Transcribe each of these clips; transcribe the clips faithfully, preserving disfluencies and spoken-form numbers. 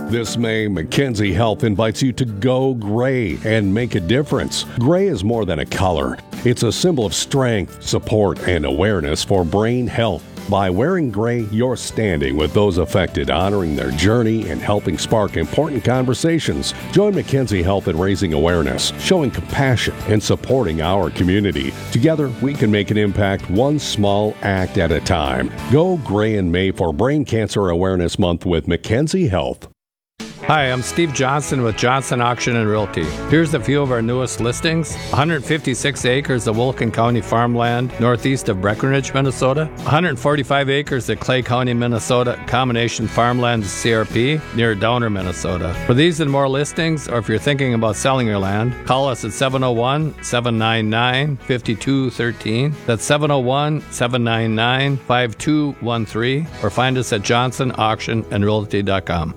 This May, Mackenzie Health invites you to go gray and make a difference. Gray is more than a color. It's a symbol of strength, support, and awareness for brain health. By wearing gray, you're standing with those affected, honoring their journey and helping spark important conversations. Join Mackenzie Health in raising awareness, showing compassion, and supporting our community. Together, we can make an impact one small act at a time. Go gray in May for Brain Cancer Awareness Month with Mackenzie Health. Hi, I'm Steve Johnson with Johnson Auction and Realty. Here's a few of our newest listings. one hundred fifty-six acres of Wilkin County farmland northeast of Breckenridge, Minnesota. one hundred forty-five acres of Clay County, Minnesota combination farmland C R P near Downer, Minnesota. For these and more listings, or if you're thinking about selling your land, call us at seven oh one, seven nine nine, five two one three. That's seven oh one, seven nine nine, five two one three, or find us at johnson auction and realty dot com.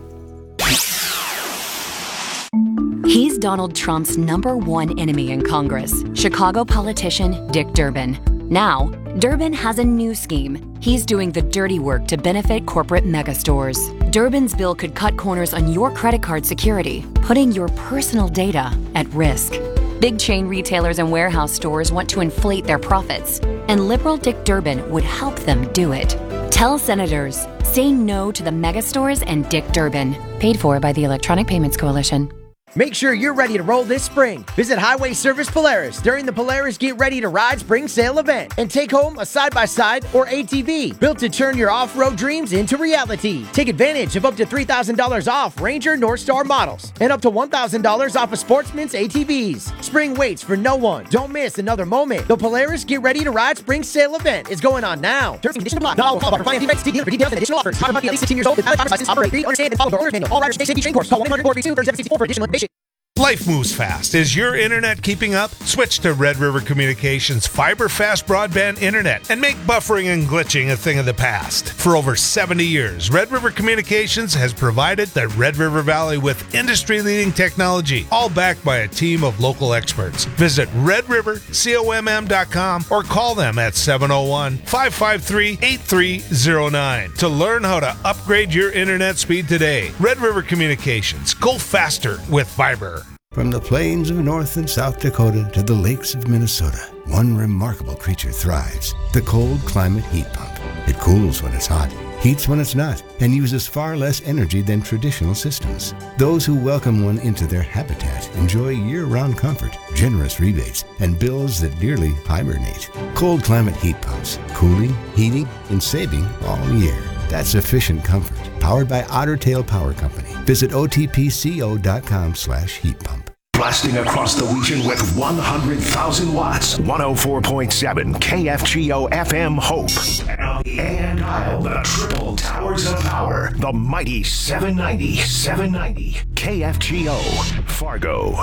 He's Donald Trump's number one enemy in Congress, Chicago politician Dick Durbin. Now, Durbin has a new scheme. He's doing the dirty work to benefit corporate megastores. Durbin's bill could cut corners on your credit card security, putting your personal data at risk. Big chain retailers and warehouse stores want to inflate their profits, and liberal Dick Durbin would help them do it. Tell senators, say no to the megastores and Dick Durbin. Paid for by the Electronic Payments Coalition. Make sure you're ready to roll this spring. Visit Highway Service Polaris during the Polaris Get Ready to Ride Spring Sale event and take home a side-by-side or A T V built to turn your off-road dreams into reality. Take advantage of up to three thousand dollars off Ranger Northstar models and up to one thousand dollars off of Sportsman's A T Vs. Spring waits for no one. Don't miss another moment. The Polaris Get Ready to Ride Spring Sale event is going on now. Terms and conditions apply. Not all call for financing rates. See dealer for details and additional offers. Driver must be at least sixteen years old with valid driver's license. Operate, read, understand, and follow the owner's manual. All riders take safety training course. Call one eight hundred four three two three seven six four for additional information. Life moves fast. Is your internet keeping up? Switch to Red River Communications fiber fast broadband internet and make buffering and glitching a thing of the past. For over seventy years, Red River Communications has provided the Red River Valley with industry-leading technology, all backed by a team of local experts. Visit red river comm dot com or call them at seven oh one, five five three, eight three oh nine to learn how to upgrade your internet speed today. Red River Communications. Go faster with fiber. From the plains of North and South Dakota to the lakes of Minnesota, one remarkable creature thrives, the cold climate heat pump. It cools when it's hot, heats when it's not, and uses far less energy than traditional systems. Those who welcome one into their habitat enjoy year-round comfort, generous rebates, and bills that nearly hibernate. Cold climate heat pumps, cooling, heating, and saving all year. That's efficient comfort, powered by Otter Tail Power Company. Visit O T P C O dot com slash heat pump. Blasting across the region with one hundred thousand watts. one oh four point seven K F G O F M Hope. And on the A M dial, the triple towers of power. The mighty seven ninety, seven ninety. K F G O, Fargo.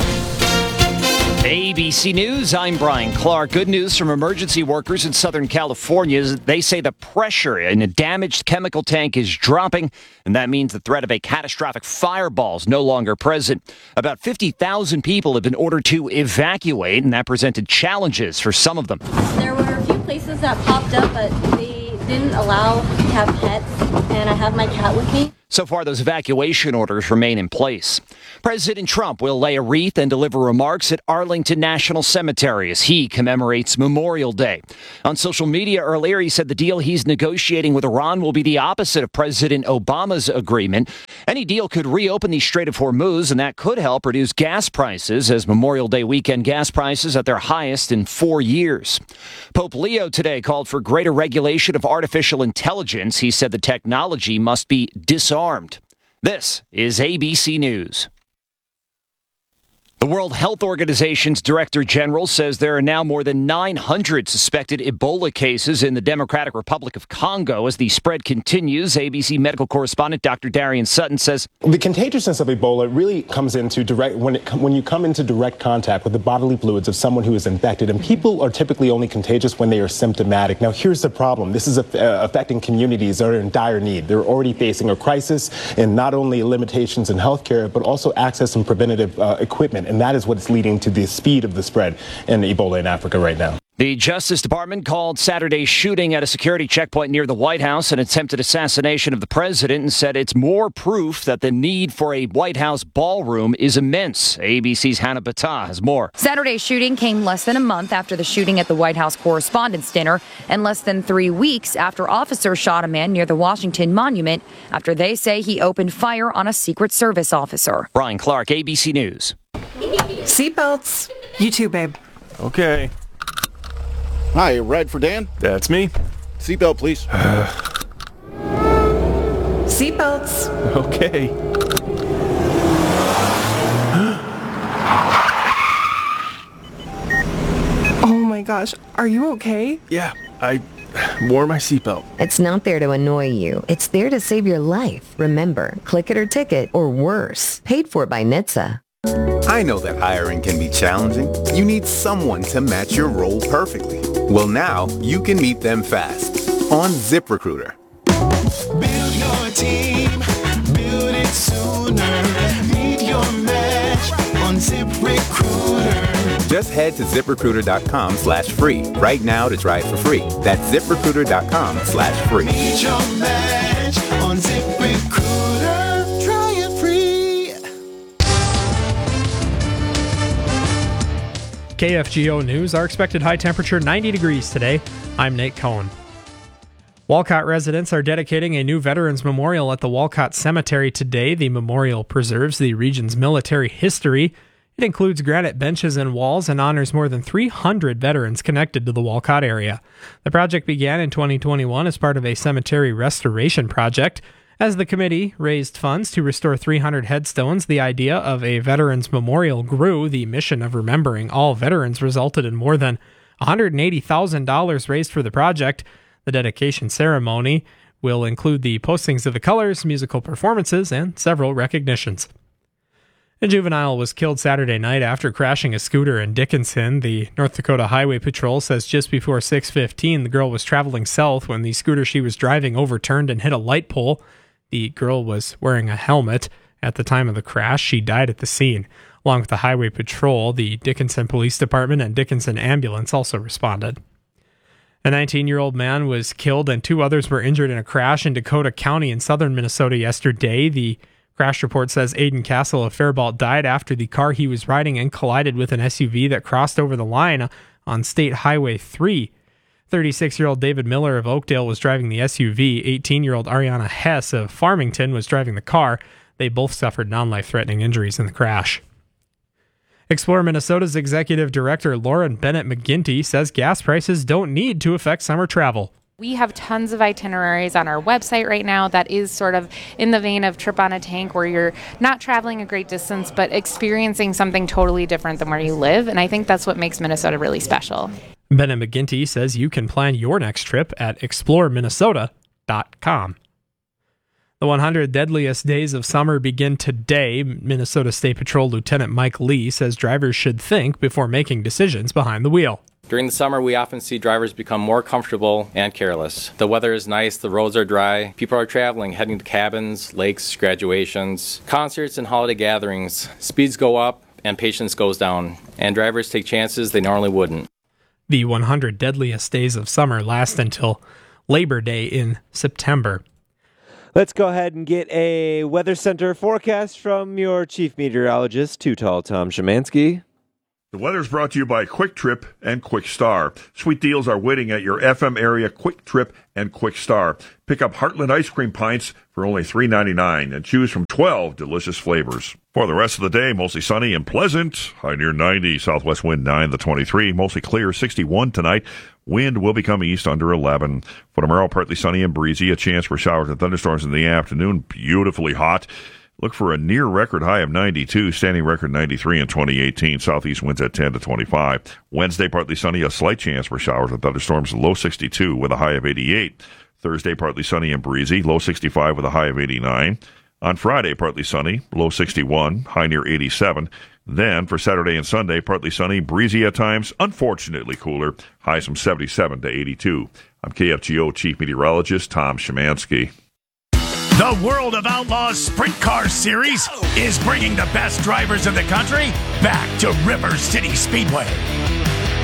A B C News, I'm Brian Clark. Good news from emergency workers in Southern California. They say the pressure in a damaged chemical tank is dropping, and that means the threat of a catastrophic fireball is no longer present. About fifty thousand people have been ordered to evacuate, and that presented challenges for some of them. There were a few places that popped up, but they didn't allow to have pets, and I have my cat with me. So far, those evacuation orders remain in place. President Trump will lay a wreath and deliver remarks at Arlington National Cemetery as he commemorates Memorial Day. On social media earlier, he said the deal he's negotiating with Iran will be the opposite of President Obama's agreement. Any deal could reopen the Strait of Hormuz, and that could help reduce gas prices as Memorial Day weekend gas prices at their highest in four years. Pope Leo today called for greater regulation of artificial intelligence. He said the technology must be disarmed. Armed. This is A B C News. The World Health Organization's Director General says there are now more than nine hundred suspected Ebola cases in the Democratic Republic of Congo. As the spread continues, A B C medical correspondent Doctor Darian Sutton says the contagiousness of Ebola really comes into direct when it when you come into direct contact with the bodily fluids of someone who is infected, and people are typically only contagious when they are symptomatic. Now, here's the problem: this is uh, affecting communities that are in dire need. They're already facing a crisis, and not only limitations in healthcare, but also access and preventative uh, equipment. And that is what's leading to the speed of the spread in Ebola in Africa right now. The Justice Department called Saturday's shooting at a security checkpoint near the White House an attempted assassination of the president and said it's more proof that the need for a White House ballroom is immense. A B C's Hannah Battah has more. Saturday's shooting came less than a month after the shooting at the White House Correspondents' Dinner and less than three weeks after officers shot a man near the Washington Monument after they say he opened fire on a Secret Service officer. Brian Clark, A B C News. Seatbelts. You too, babe. Okay. Hi, ride for Dan? That's me. Seatbelt, please. Seatbelts. Okay. Oh my gosh, are you okay? Yeah, I wore my seatbelt. It's not there to annoy you. It's there to save your life. Remember, click it or ticket, or worse. Paid for by N H T S A. I know that hiring can be challenging. You need someone to match your role perfectly. Well, now you can meet them fast on ZipRecruiter. Build your team, build it sooner. Meet your match on ZipRecruiter. Just head to ZipRecruiter.com slash free right now to try it for free. That's ZipRecruiter.com slash free. Meet your match on ZipRecruiter. Try it free. K F G O News, our expected high temperature ninety degrees today. I'm Nate Cohen. Walcott residents are dedicating a new Veterans Memorial at the Walcott Cemetery today. The memorial preserves the region's military history. It includes granite benches and walls and honors more than three hundred veterans connected to the Walcott area. The project began in twenty twenty-one as part of a cemetery restoration project. As the committee raised funds to restore three hundred headstones, the idea of a Veterans Memorial grew. The mission of remembering all veterans resulted in more than one hundred eighty thousand dollars raised for the project. The dedication ceremony will include the postings of the colors, musical performances, and several recognitions. A juvenile was killed Saturday night after crashing a scooter in Dickinson. The North Dakota Highway Patrol says just before six fifteen, the girl was traveling south when the scooter she was driving overturned and hit a light pole. The girl was wearing a helmet. At the time of the crash, she died at the scene. Along with the Highway Patrol, the Dickinson Police Department and Dickinson Ambulance also responded. A nineteen-year-old man was killed and two others were injured in a crash in Dakota County in southern Minnesota yesterday. The crash report says Aiden Castle of Faribault died after the car he was riding in collided with an S U V that crossed over the line on State Highway three. thirty-six-year-old David Miller of Oakdale was driving the S U V. eighteen-year-old Ariana Hess of Farmington was driving the car. They both suffered non-life-threatening injuries in the crash. Explore Minnesota's executive director Lauren Bennett McGinty says gas prices don't need to affect summer travel. We have tons of itineraries on our website right now that is sort of in the vein of Trip on a Tank, where you're not traveling a great distance but experiencing something totally different than where you live. And I think that's what makes Minnesota really special. Bennett McGinty says you can plan your next trip at explore minnesota dot com. The one hundred deadliest days of summer begin today. Minnesota State Patrol Lieutenant Mike Lee says drivers should think before making decisions behind the wheel. During the summer, we often see drivers become more comfortable and careless. The weather is nice, the roads are dry, people are traveling, heading to cabins, lakes, graduations, concerts, and holiday gatherings. Speeds go up and patience goes down, and drivers take chances they normally wouldn't. The one hundred deadliest days of summer last until Labor Day in September. Let's go ahead and get a Weather Center forecast from your chief meteorologist, Too Tall Tom Szymanski. The weather's brought to you by Quick Trip and Quick Star. Sweet deals are waiting at your F M area Quick Trip and Quick Star. Pick up Heartland ice cream pints for only three ninety-nine and choose from twelve delicious flavors. For the rest of the day, mostly sunny and pleasant. High near ninety, southwest wind nine to twenty-three. Mostly clear, sixty-one tonight. Wind will become east under eleven. For tomorrow, partly sunny and breezy. A chance for showers and thunderstorms in the afternoon. Beautifully hot. Look for a near record high of ninety-two, standing record ninety-three in twenty eighteen. Southeast winds at ten to twenty-five. Wednesday, partly sunny, a slight chance for showers and thunderstorms, low sixty-two with a high of eighty-eight. Thursday, partly sunny and breezy, low sixty-five with a high of eighty-nine. On Friday, partly sunny, low sixty-one, high near eighty-seven. Then for Saturday and Sunday, partly sunny, breezy at times, unfortunately cooler, highs from seventy-seven to eighty-two. I'm K F G O Chief Meteorologist Tom Szymanski. The World of Outlaws Sprint Car Series is bringing the best drivers in the country back to River City Speedway.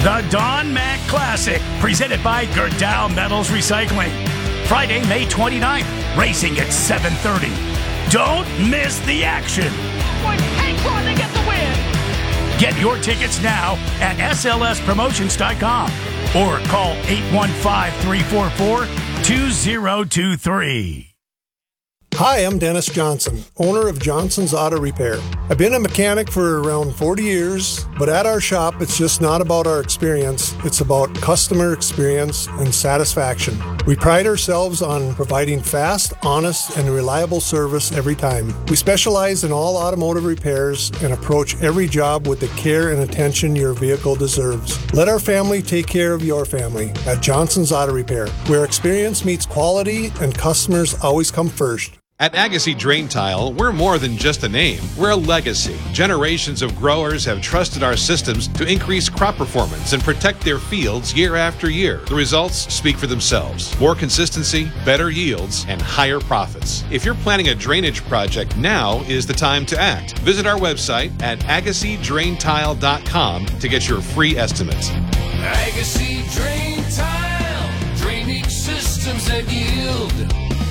The Don Mac Classic, presented by Gerdau Metals Recycling. Friday, May twenty-ninth, racing at seven thirty. Don't miss the action. Hank on to get the win. Get your tickets now at S L S promotions dot com or call eight one five, three four four, two zero two three. Hi, I'm Dennis Johnson, owner of Johnson's Auto Repair. I've been a mechanic for around forty years, but at our shop, it's just not about our experience. It's about customer experience and satisfaction. We pride ourselves on providing fast, honest, and reliable service every time. We specialize in all automotive repairs and approach every job with the care and attention your vehicle deserves. Let our family take care of your family at Johnson's Auto Repair, where experience meets quality and customers always come first. At Agassiz Drain Tile, we're more than just a name. We're a legacy. Generations of growers have trusted our systems to increase crop performance and protect their fields year after year. The results speak for themselves. More consistency, better yields, and higher profits. If you're planning a drainage project, now is the time to act. Visit our website at agassiz drain tile dot com to get your free estimates. Agassiz Drain Tile, drainage systems that yield.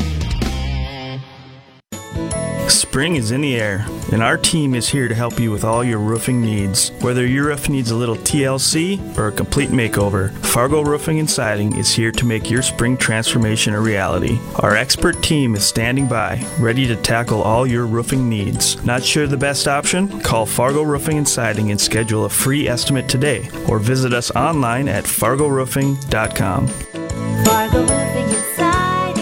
Spring is in the air, and our team is here to help you with all your roofing needs. Whether your roof needs a little T L C or a complete makeover, Fargo Roofing and Siding is here to make your spring transformation a reality. Our expert team is standing by, ready to tackle all your roofing needs. Not sure the best option? Call Fargo Roofing and Siding and schedule a free estimate today, or visit us online at fargo roofing dot com. Fargo Roofing and Siding.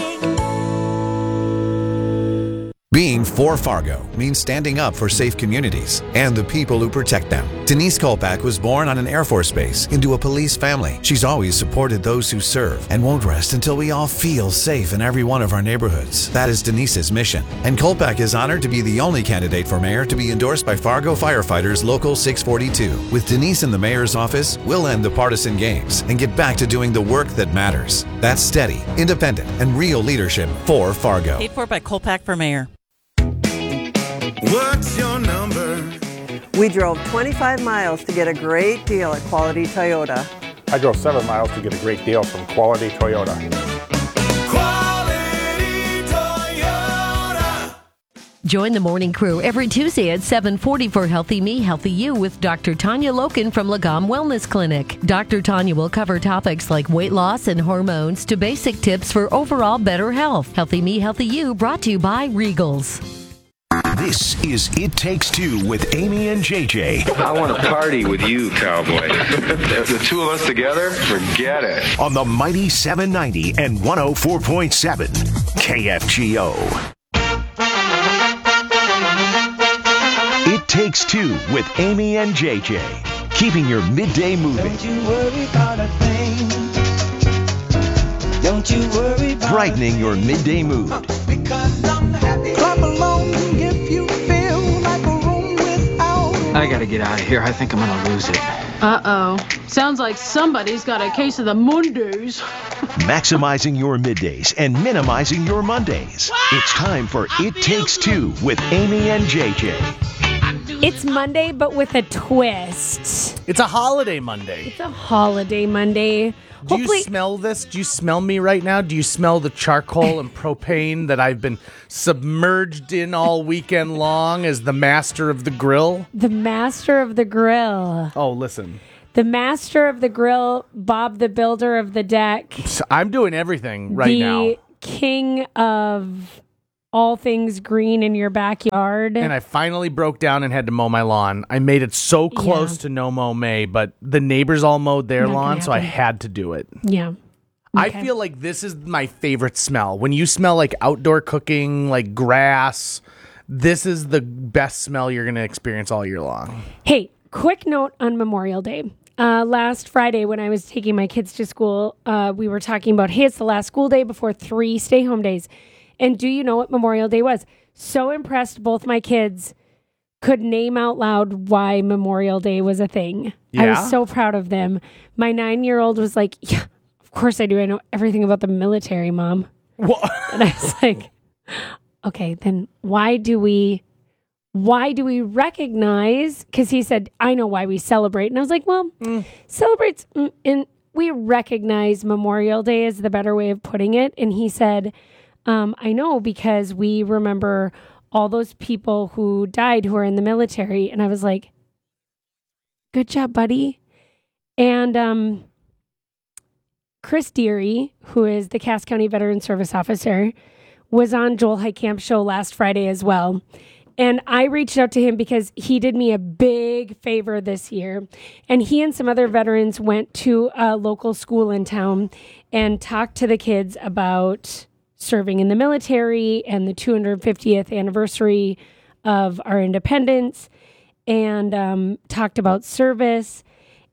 Being for Fargo means standing up for safe communities and the people who protect them. Denise Kolpak was born on an Air Force base into a police family. She's always supported those who serve and won't rest until we all feel safe in every one of our neighborhoods. That is Denise's mission. And Kolpak is honored to be the only candidate for mayor to be endorsed by Fargo Firefighters Local six forty-two. With Denise in the mayor's office, we'll end the partisan games and get back to doing the work that matters. That's steady, independent, and real leadership for Fargo. Paid for by Kolpak for mayor. What's your number? We drove twenty-five miles to get a great deal at Quality Toyota. I drove seven miles to get a great deal from Quality Toyota. Quality Toyota. Join the morning crew every Tuesday at seven forty for Healthy Me, Healthy You with Doctor Tanya Loken from Lagom Wellness Clinic. Doctor Tanya will cover topics like weight loss and hormones to basic tips for overall better health. Healthy Me, Healthy You brought to you by Regals. This is It Takes Two with Amy and J J. I want to party with you, cowboy. The two of us together, forget it. On the mighty seven ninety and one oh four point seven K F G O. It Takes Two with Amy and J J. Keeping your midday moving. Don't you worry about a thing. Don't you worry about Brightening your midday mood. Because I'm happy. Clap along if you feel like a room without. I gotta get out of here. I think I'm gonna lose it. Uh-oh. Sounds like somebody's got a case of the Mondays. Maximizing your middays and minimizing your Mondays. It's time for It Takes Two with Amy and J J. It's Monday, but with a twist. It's a holiday Monday. It's a holiday Monday. Do Hopefully- you smell this? Do you smell me right now? Do you smell the charcoal and propane that I've been submerged in all weekend long as the master of the grill? The master of the grill. Oh, listen. The master of the grill, Bob the builder of the deck. I'm doing everything right the now. The king of all things green in your backyard. And I finally broke down and had to mow my lawn. I made it so close Yeah. to no mow May, but the neighbors all mowed their Not gonna lawn, so I happen. had to do it. Yeah. I Okay. feel like this is my favorite smell. When you smell like outdoor cooking, like grass, this is the best smell you're going to experience all year long. Hey, quick note on Memorial Day. Uh, last Friday, when I was taking my kids to school, uh, we were talking about, hey, it's the last school day before three stay-home days. And do you know what Memorial Day was? So impressed both my kids could name out loud why Memorial Day was a thing. I Yeah? was so proud of them. My nine-year-old was like, yeah, of course I do. I know everything about the military, Mom. What? And I was like, okay, then why do we why do we recognize, because he said, I know why we celebrate. And I was like, well, mm. celebrates, mm, and we recognize Memorial Day is the better way of putting it. And he said, um, I know, because we remember all those people who died who are in the military. And I was like, good job, buddy. And um, Chris Deary, who is the Cass County Veteran Service Officer, was on Joel Heitkamp's show last Friday as well. And I reached out to him because he did me a big favor this year. And he and some other veterans went to a local school in town and talked to the kids about serving in the military and the two hundred fiftieth anniversary of our independence, and um, talked about service.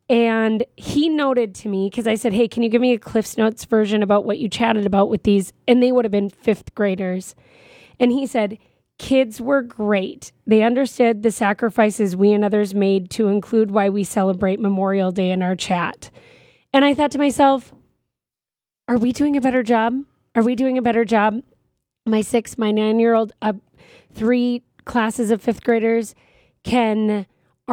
And he noted to me, because I said, hey, can you give me a Cliff's Notes version about what you chatted about with these? And they would have been fifth graders. And he said, kids were great. They understood the sacrifices we and others made to include why we celebrate Memorial Day in our chat. And I thought to myself, are we doing a better job? Are we doing a better job? My six, my nine-year-old, uh, three classes of fifth graders can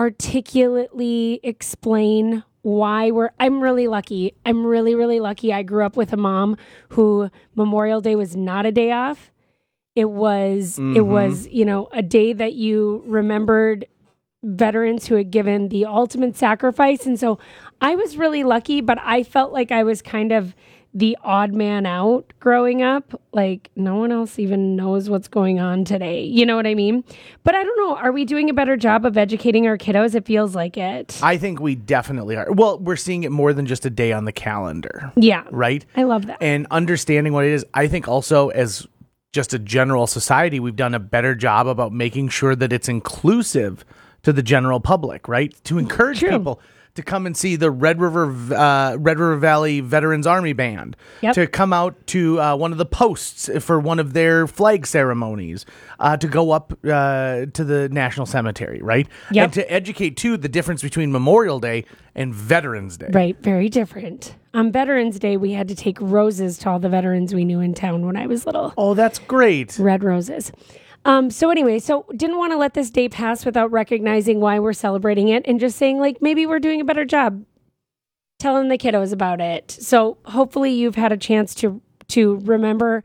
articulately explain why we're, I'm really lucky. I'm really, really lucky. I grew up with a mom who Memorial Day was not a day off. It was, mm-hmm. it was, you know, a day that you remembered veterans who had given the ultimate sacrifice. And so I was really lucky, but I felt like I was kind of the odd man out growing up. Like, no one else even knows what's going on today. You know what I mean? But I don't know. Are we doing a better job of educating our kiddos? It feels like it. I think we definitely are. Well, we're seeing it more than just a day on the calendar. Yeah. Right? I love that. And understanding what it is. I think also as just a general society, we've done a better job about making sure that it's inclusive to the general public, right? To encourage True. people to come and see the Red River uh, Red River Valley Veterans Army Band, yep. to come out to uh, one of the posts for one of their flag ceremonies, uh, to go up uh, to the National Cemetery, right? Yep. And to educate, too, the difference between Memorial Day and Veterans Day. Right, very different. On Veterans Day, we had to take roses to all the veterans we knew in town when I was little. Oh, that's great. Red roses. Um, so anyway, so didn't want to let this day pass without recognizing why we're celebrating it and just saying, like, maybe we're doing a better job telling the kiddos about it. So hopefully you've had a chance to to remember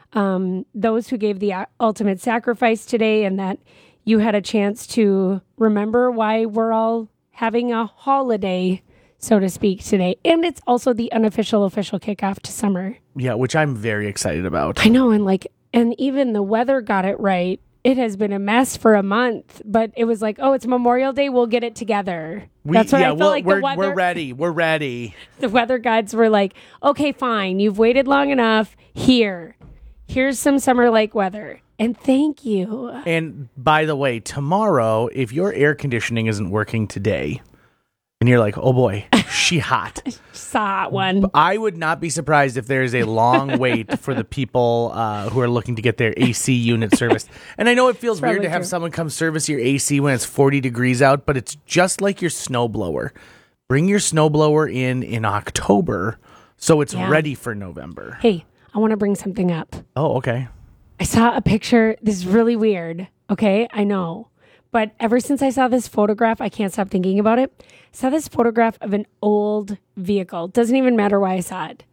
um, those who gave the ultimate sacrifice today, and that you had a chance to remember why we're all having a holiday, so to speak, today. And it's also the unofficial official kickoff to summer. Yeah, which I'm very excited about. I know, and like, and even the weather got it right. It has been a mess for a month, but it was like, oh, it's Memorial Day. We'll get it together. We, That's what yeah, I felt well, like we're, the weather. We're ready. We're ready. The weather guides were like, okay, fine. You've waited long enough. Here. Here's some summer-like weather. And thank you. And by the way, tomorrow, if your air conditioning isn't working today, and you're like, oh boy, she hot. Saw one. I would not be surprised if there's a long wait for the people uh, who are looking to get their A C unit serviced. And I know it feels weird to have true. someone come service your A C when it's forty degrees out, but it's just like your snowblower. Bring your snowblower in in October so it's Yeah. ready for November. Hey, I want to bring something up. Oh, okay. I saw a picture. This is really weird. Okay, I know. But ever since I saw this photograph, I can't stop thinking about it. I saw this photograph of an old vehicle. Doesn't even matter why I saw it.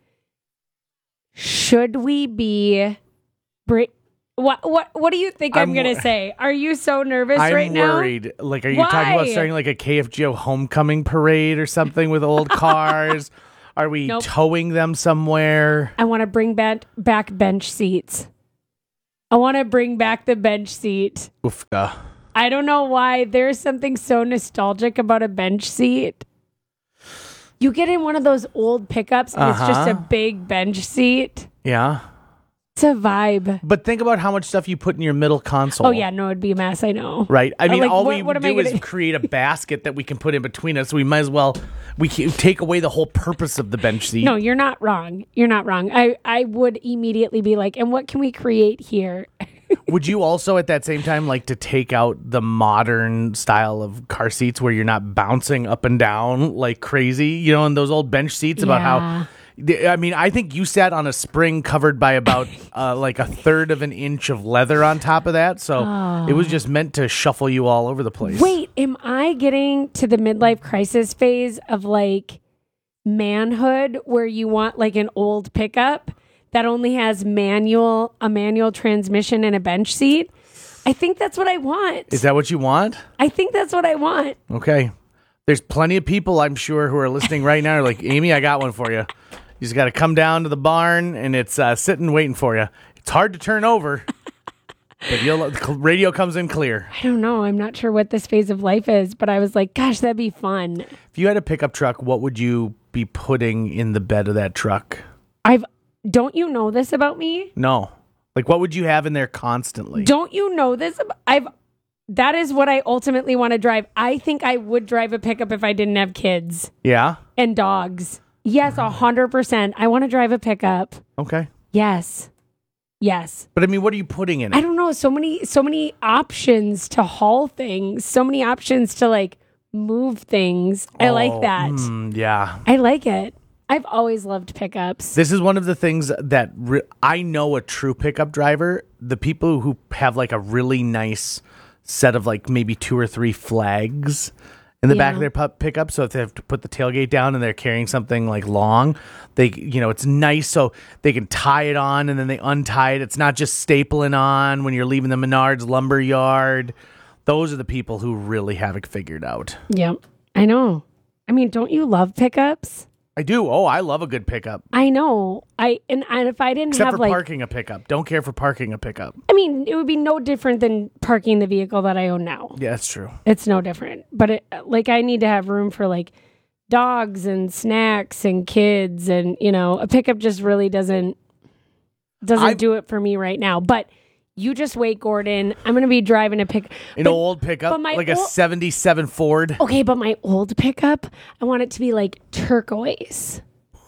Should we be... Bra- what what What do you think I'm, I'm going to say? Are you so nervous I'm right now? I'm worried. Like, are you Why? talking about starting like a K F G O homecoming parade or something with old cars? Are we Nope. towing them somewhere? I want to bring back, back bench seats. I want to bring back the bench seat. Oofda. I don't know why. There's something so nostalgic about a bench seat. You get in one of those old pickups and Uh-huh. it's just a big bench seat. Yeah. It's a vibe. But think about how much stuff you put in your middle console. Oh, yeah. No, it'd be a mess. I know. Right. I I'm mean, like, all what- we what am I do is gonna- create a basket that we can put in between us. So we might as well, we can take away the whole purpose of the bench seat. No, you're not wrong. You're not wrong. I, I would immediately be like, and what can we create here? Would you also at that same time like to take out the modern style of car seats where you're not bouncing up and down like crazy? You know, in those old bench seats about Yeah. how I mean, I think you sat on a spring covered by about uh, like a third of an inch of leather on top of that. So Oh. it was just meant to shuffle you all over the place. Wait, am I getting to the midlife crisis phase of like manhood where you want like an old pickup that only has manual, a manual transmission and a bench seat? I think that's what I want. Is that what you want? I think that's what I want. Okay. There's plenty of people, I'm sure, who are listening right now are like, Amy, I got one for you. You just got to come down to the barn, and it's uh, sitting waiting for you. It's hard to turn over, but you'll, the radio comes in clear. I don't know. I'm not sure what this phase of life is, but I was like, gosh, that'd be fun. If you had a pickup truck, what would you be putting in the bed of that truck? I've don't you know this about me? No. Like, what would you have in there constantly? Don't you know this? ab- I've that is what I ultimately want to drive. I think I would drive a pickup if I didn't have kids Yeah? and dogs. Yes, a hundred percent. I want to drive a pickup. Okay. Yes. Yes. But, I mean, what are you putting in it? I don't know. So many, so many options to haul things. So many options to like move things. I Oh, like that. mm, yeah. I like it. I've always loved pickups. This is one of the things that re- I know a true pickup driver, the people who have like a really nice set of like maybe two or three flags in the back Yeah. of their pu- pickup. So if they have to put the tailgate down and they're carrying something like long, they, you know, it's nice so they can tie it on and then they untie it. It's not just stapling on when you're leaving the Menards lumber yard. Those are the people who really have it figured out. Yep. I know. I mean, don't you love pickups? I do. Oh, I love a good pickup. I know. I and, and if I didn't Except have for like parking a pickup. Don't care for parking a pickup. I mean, it would be no different than parking the vehicle that I own now. Yeah, that's true. It's no different. But it, like I need to have room for like dogs and snacks and kids and you know, a pickup just really doesn't doesn't I've- do it for me right now. But you just wait, Gordon. I'm going to be driving a pick An but- old pickup, but my like a old- seventy-seven Ford. Okay, but my old pickup, I want it to be like turquoise.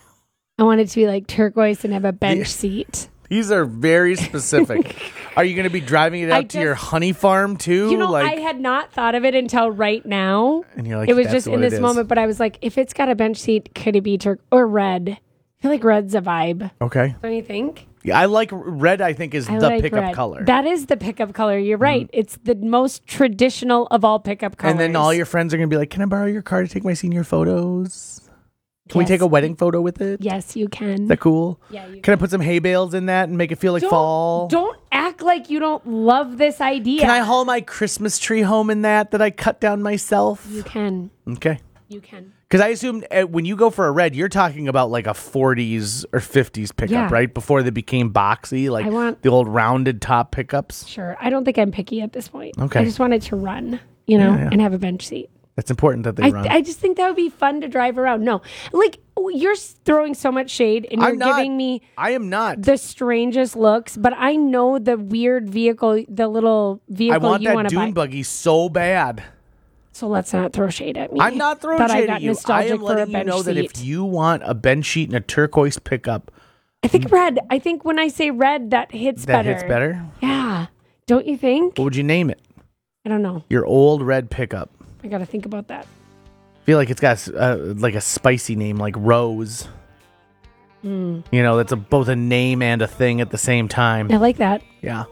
I want it to be like turquoise and have a bench seat. These are very specific. Are you going to be driving it I out to your just- honey farm too? You know, like, I had not thought of it until right now. And you're like, it was "That's just what in it this is." moment, but I was like, if it's got a bench seat, could it be turk or red? I feel like red's a vibe. Okay. Don't you think? Yeah, I like red. I think is I the like pickup red. color. That is the pickup color. You're right. It's the most traditional of all pickup colors. and then all your friends are going to be like, "Can I borrow your car to take my senior photos? Can we Yes. take a wedding photo with it? Yes, you can. Is that cool? Yeah, you Can I put some hay bales in that and make it feel like Don't- fall? Don't act like you don't love this idea. Can I haul my Christmas tree home in that that I cut down myself? You can. Okay. You can. Because I assume uh, when you go for a red, you're talking about like a forties or fifties pickup, Yeah. right? Before they became boxy, like I want- the old rounded top pickups. Sure. I don't think I'm picky at this point. Okay. I just want it to run, you know, Yeah, yeah. and have a bench seat. It's important that they I, run. I just think that would be fun to drive around. No, like you're s- throwing so much shade and you're I'm not. giving me I am not. the strangest looks, but I know the weird vehicle, the little I vehicle want you that want to dune buy. buggy so bad. So let's not throw shade at me. I'm not throwing that shade I got at you. I nostalgic am for a letting you bench know that seat. if you want a bench sheet and a turquoise pickup, I think red. I think when I say red, that hits that better. hits better. Yeah. Don't you think? What would you name it? I don't know. Your old red pickup. I got to think about that. I feel like it's got uh, like a spicy name, like Rose. Mm. You know, that's a, both a name and a thing at the same time. I like that. Yeah.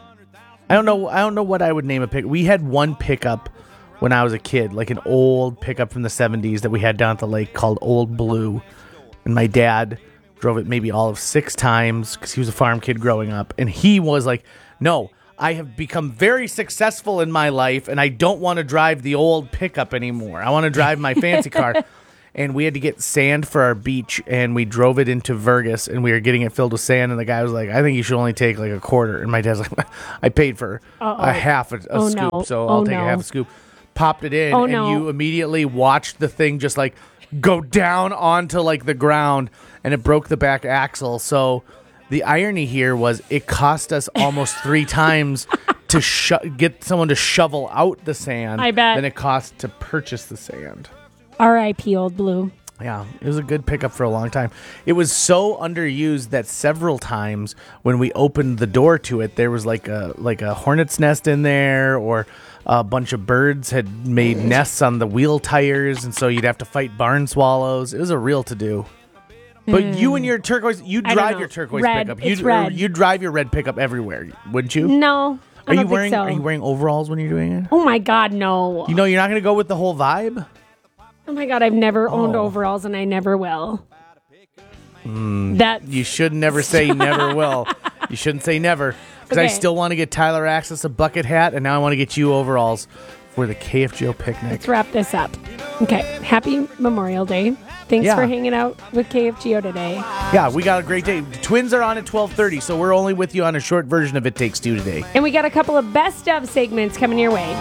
I don't know. I don't know what I would name a pick. We had one pickup when I was a kid, like an old pickup from the seventies that we had down at the lake called Old Blue, and my dad drove it maybe all of six times because he was a farm kid growing up, and he was like, "No, I have become very successful in my life, and I don't want to drive the old pickup anymore. I want to drive my fancy car." And we had to get sand for our beach, and we drove it into Vergas, and we were getting it filled with sand, and the guy was like, "I think you should only take like a quarter." And my dad's like, "I paid for Uh-oh. a half a, a Oh, scoop, no. so Oh, I'll take no. a half a scoop." Popped it in, Oh, and no. you immediately watched the thing just like go down onto like the ground, and it broke the back axle. So the irony here was it cost us almost three times to sho- get someone to shovel out the sand I bet. than it cost to purchase the sand. R I P Old Blue. Yeah, it was a good pickup for a long time. It was so underused that several times when we opened the door to it, there was like a like a hornet's nest in there, or a bunch of birds had made nests on the wheel tires, and so you'd have to fight barn swallows. It was a real to-do. But you and your turquoise, you I don't drive know. your turquoise Red. pickup. It's You red. you drive your red pickup everywhere, wouldn't you? No, I Are don't you think wearing so. Are you wearing overalls when you're doing it? Oh my God, no. You know you're not going to go with the whole vibe. Oh my God, I've never owned Oh. overalls and I never will. Mm, That's- you should never say never will. You shouldn't say never because I Okay. still want to get Tyler Axis a bucket hat, and now I want to get you overalls for the K F G O picnic. Let's wrap this up. Okay, happy Memorial Day. Thanks Yeah. for hanging out with K F G O today. Yeah, we got a great day. The Twins are on at twelve thirty, so we're only with you on a short version of It Takes Two today. And we got a couple of best of segments coming your way.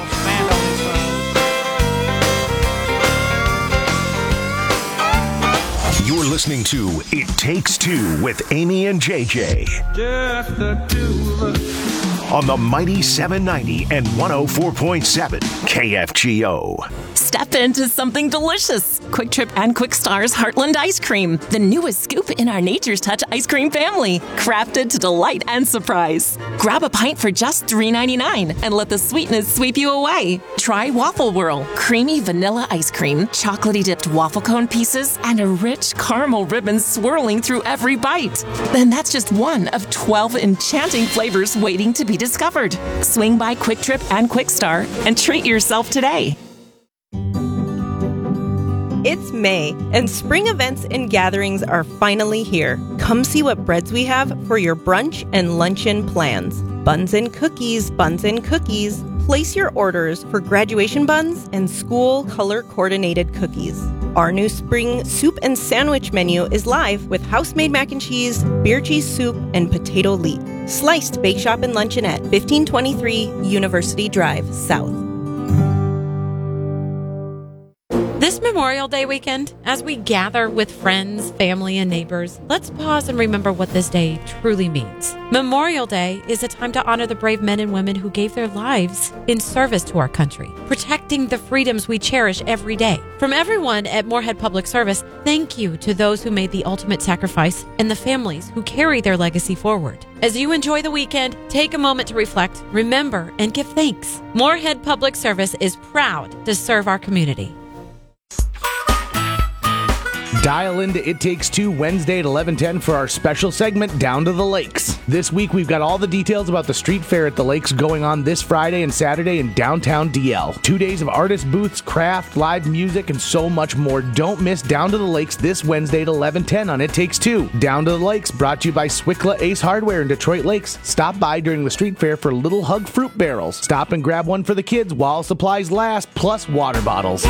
You're listening to It Takes Two with Amy and J J Just the two of us. on the Mighty seven ninety and one oh four point seven K F G O. Step into something delicious. Quick Trip and Quick Star's Heartland Ice Cream, the newest scoop in our Nature's Touch ice cream family, crafted to delight and surprise. Grab a pint for just three ninety-nine and let the sweetness sweep you away. Try Waffle Whirl, creamy vanilla ice cream, chocolatey dipped waffle cone pieces, and a rich caramel ribbon swirling through every bite. Then that's just one of twelve enchanting flavors waiting to be discovered. Swing by Quick Trip and Quick Star and treat yourself today. It's May, and spring events and gatherings are finally here. Come see what breads we have for your brunch and luncheon plans. Buns and cookies, buns and cookies. Place your orders for graduation buns and school color-coordinated cookies. Our new spring soup and sandwich menu is live with house-made mac and cheese, beer cheese soup, and potato leek. Sliced Bake Shop and Luncheonette, fifteen twenty-three University Drive, South. This Memorial Day weekend, as we gather with friends, family, and neighbors, let's pause and remember what this day truly means. Memorial Day is a time to honor the brave men and women who gave their lives in service to our country, protecting the freedoms we cherish every day. From everyone at Moorhead Public Service, thank you to those who made the ultimate sacrifice and the families who carry their legacy forward. As you enjoy the weekend, take a moment to reflect, remember, and give thanks. Moorhead Public Service is proud to serve our community. Dial into It Takes Two Wednesday at eleven ten for our special segment, Down to the Lakes. This week, we've got all the details about the street fair at the lakes going on this Friday and Saturday in downtown D L. Two days of artist booths, craft, live music, and so much more. Don't miss Down to the Lakes this Wednesday at eleven ten on It Takes Two. Down to the Lakes, brought to you by Swickla Ace Hardware in Detroit Lakes. Stop by during the street fair for Little Hug fruit barrels. Stop and grab one for the kids while supplies last, plus water bottles.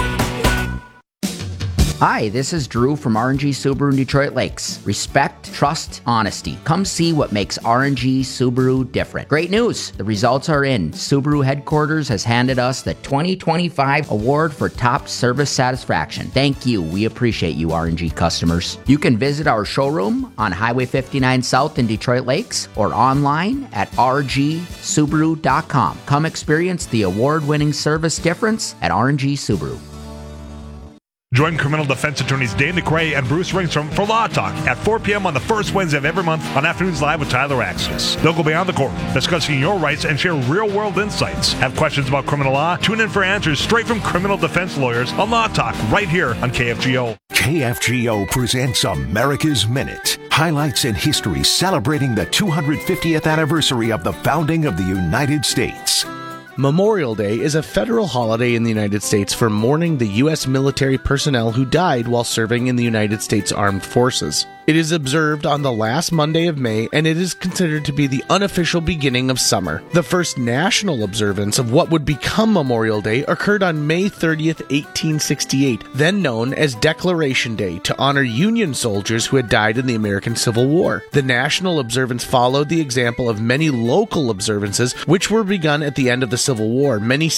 Hi, this is Drew from R and G Subaru in Detroit Lakes. Respect, trust, honesty. Come see what makes R and G Subaru different. Great news! The results are in. Subaru headquarters has handed us the twenty twenty-five award for top service satisfaction. Thank you. We appreciate you, R and G customers. You can visit our showroom on Highway fifty-nine South in Detroit Lakes or online at r g subaru dot com. Come experience the award-winning service difference at R and G Subaru. Join criminal defense attorneys Dane McRae and Bruce Ringstrom for Law Talk at four p.m. on the first Wednesday of every month on Afternoons Live with Tyler Axis. They'll go beyond the court, discussing your rights and share real-world insights. Have questions about criminal law? Tune in for answers straight from criminal defense lawyers on Law Talk right here on K F G O. K F G O presents America's Minute. Highlights in history celebrating the two hundred fiftieth anniversary of the founding of the United States. Memorial Day is a federal holiday in the United States for mourning the U S military personnel who died while serving in the United States Armed Forces. It is observed on the last Monday of May, and it is considered to be the unofficial beginning of summer. The first national observance of what would become Memorial Day occurred on May thirtieth, eighteen sixty-eight, then known as Declaration Day, to honor Union soldiers who had died in the American Civil War. The national observance followed the example of many local observances, which were begun at the end of the Civil War. Many